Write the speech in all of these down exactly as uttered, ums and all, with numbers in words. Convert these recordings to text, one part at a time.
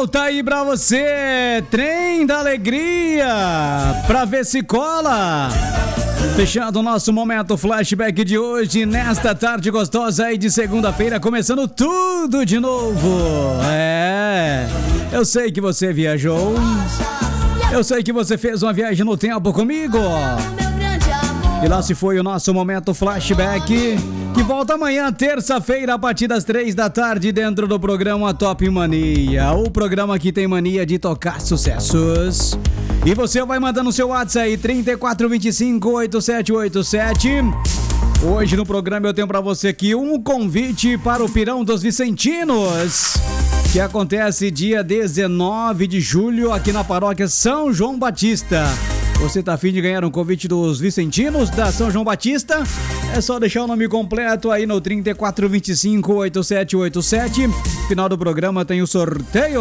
volta aí pra você, Trem da Alegria, pra ver se cola. Fechando o nosso momento flashback de hoje, nesta tarde gostosa aí de segunda-feira, começando tudo de novo. É, eu sei que você viajou, eu sei que você fez uma viagem no tempo comigo. E lá se foi o nosso momento flashback, que volta amanhã, terça-feira, a partir das três da tarde, dentro do programa Top Mania, o programa que tem mania de tocar sucessos. E você vai mandando seu WhatsApp aí, trinta e quatro, vinte e cinco, oitenta e sete oitenta e sete. Hoje no programa eu tenho pra você aqui um convite para o Pirão dos Vicentinos, que acontece dia dezenove de julho aqui na paróquia São João Batista. Você tá afim de ganhar um convite dos Vicentinos da São João Batista? É só deixar o nome completo aí no trinta e quatro, vinte e cinco, oitenta e sete oitenta e sete. Final do programa tem o sorteio.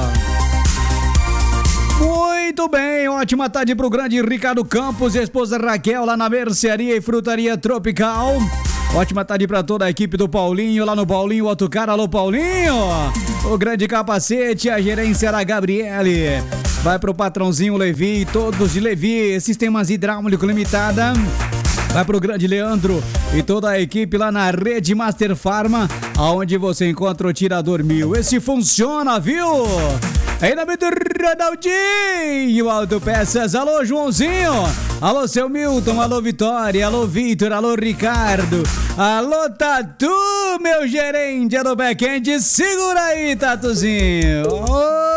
Muito bem, ótima tarde pro grande Ricardo Campos e a esposa Raquel lá na Mercearia e Frutaria Tropical. Ótima tarde pra toda a equipe do Paulinho, lá no Paulinho Autocar. Alô, Paulinho! O grande Capacete, a gerência era a Gabriele. Vai pro patrãozinho Levi, todos de Levi, Sistemas Hidráulico Limitada. Vai pro grande Leandro e toda a equipe lá na Rede Master Pharma, aonde você encontra o Tirador Mil. Esse funciona, viu? Aí na mente do Ronaldinho Autopeças. Alô, Joãozinho. Alô, seu Milton. Alô, Vitória. Alô, Vitor. Alô, Ricardo. Alô, Tatu, meu gerente. Alô, backend. Segura aí, Tatuzinho. Oh!